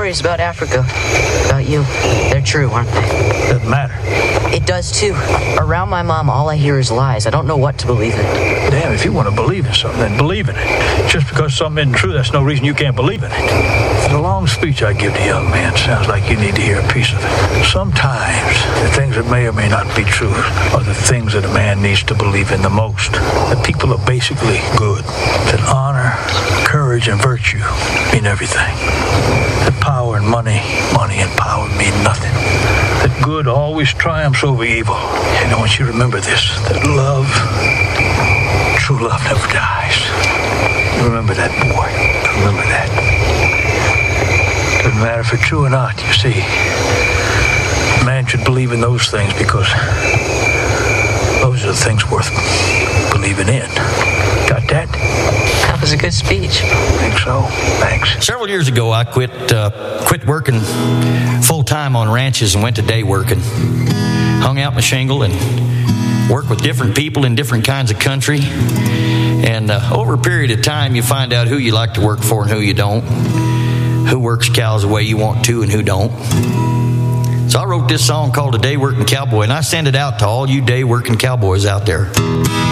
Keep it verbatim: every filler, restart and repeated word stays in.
stories about Africa, about you, they're true, aren't they? Doesn't matter. It does too. Around my mom, all I hear is lies. I don't know what to believe in. Damn, if you want to believe in something, then believe in it. Just because something isn't true, that's no reason you can't believe in it. The long speech I give the young man sounds like you need to hear a piece of it. Sometimes the things that may or may not be true are the things that a man needs to believe in the most. That people are basically good. That honor, courage, and virtue mean everything. That power and money, money and power mean nothing. That good always triumphs over evil. And I want you to remember this, that love, true love never dies. Remember that, boy. Remember that. Doesn't matter if it's true or not, you see. A man should believe in those things because those are the things worth believing in. Got that? That was a good speech. I think so. Thanks. Several years ago, I quit uh, quit working full-time on ranches and went to day working. Hung out my shingle and worked with different people in different kinds of country. And uh, over a period of time, you find out who you like to work for and who you don't. Who works cows the way you want to and who don't. So I wrote this song called A Day Working Cowboy, and I send it out to all you day working cowboys out there.